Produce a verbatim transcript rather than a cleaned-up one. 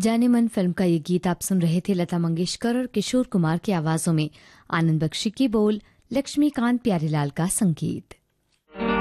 जाने मन फिल्म का ये गीत आप सुन रहे थे लता मंगेशकर और किशोर कुमार की आवाजों में। आनंद बख्शी की बोल, लक्ष्मीकांत प्यारीलाल का संगीत।